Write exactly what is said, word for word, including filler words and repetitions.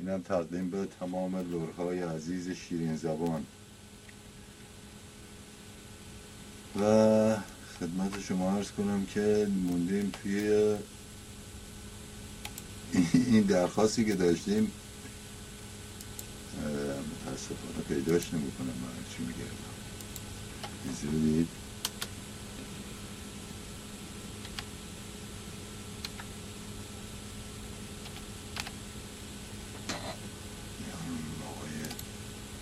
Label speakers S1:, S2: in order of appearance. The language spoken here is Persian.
S1: اینم تقدیم به تمام لورهای عزیز شیرین زبان و خدمت شما عرض کنم که موندیم توی این درخواستی که داشتیم، متاسفانه پیداش نمی کنم من چی میگردم.